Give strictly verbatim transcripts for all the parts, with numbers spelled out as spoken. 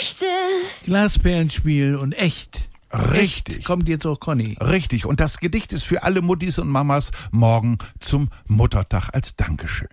echtes Glasperlenspiel und echt. Richtig. Echt kommt jetzt auch Conny. Richtig. Und das Gedicht ist für alle Muttis und Mamas morgen zum Muttertag als Dankeschön.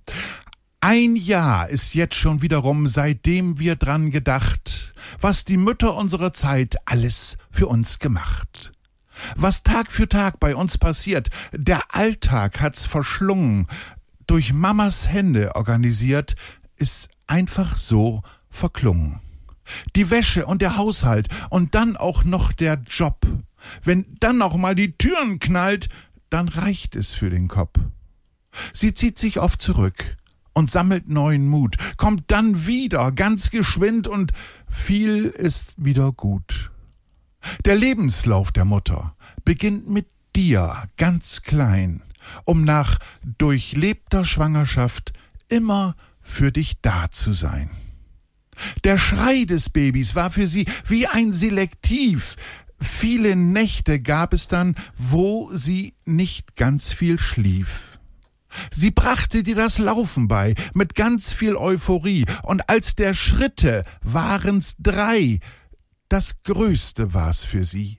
Ein Jahr ist jetzt schon wieder rum, seitdem wir dran gedacht, was die Mütter unserer Zeit alles für uns gemacht. Was Tag für Tag bei uns passiert, der Alltag hat's verschlungen, durch Mamas Hände organisiert, ist einfach so verklungen. Die Wäsche und der Haushalt und dann auch noch der Job. Wenn dann noch mal die Türen knallt, dann reicht es für den Kopf. Sie zieht sich oft zurück und sammelt neuen Mut, kommt dann wieder ganz geschwind und viel ist wieder gut. Der Lebenslauf der Mutter beginnt mit dir ganz klein, um nach durchlebter Schwangerschaft immer für dich da zu sein. Der Schrei des Babys war für sie wie ein Selektiv. Viele Nächte gab es dann, wo sie nicht ganz viel schlief. Sie brachte dir das Laufen bei, mit ganz viel Euphorie, und als der Schritte waren's drei, das Größte war's für sie.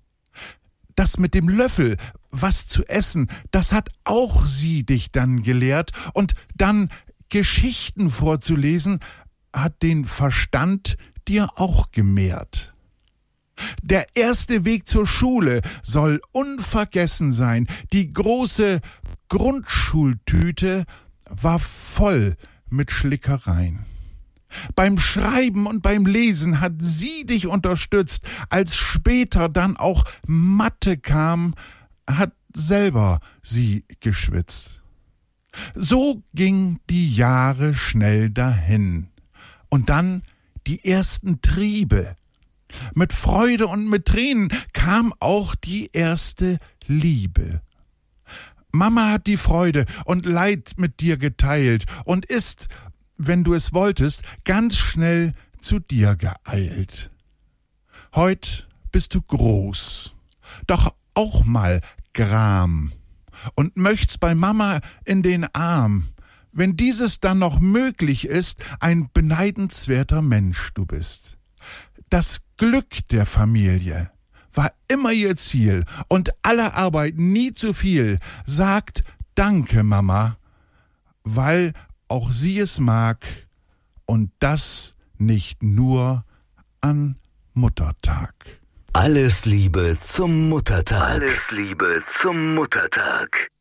Das mit dem Löffel, was zu essen, das hat auch sie dich dann gelehrt, und dann Geschichten vorzulesen, hat den Verstand dir auch gemehrt. Der erste Weg zur Schule soll unvergessen sein. Die große Grundschultüte war voll mit Schlickereien. Beim Schreiben und beim Lesen hat sie dich unterstützt. Als später dann auch Mathe kam, hat selber sie geschwitzt. So ging die Jahre schnell dahin. Und dann die ersten Triebe. Mit Freude und mit Tränen kam auch die erste Liebe. Mama hat die Freude und Leid mit dir geteilt und ist, wenn du es wolltest, ganz schnell zu dir geeilt. Heut bist du groß, doch auch mal Gram und möcht's bei Mama in den Arm. Wenn dieses dann noch möglich ist, ein beneidenswerter Mensch du bist. Das Glück der Familie war immer ihr Ziel und alle Arbeit nie zu viel. Sagt Danke, Mama, weil auch sie es mag und das nicht nur an Muttertag. Alles Liebe zum Muttertag. Alles Liebe zum Muttertag.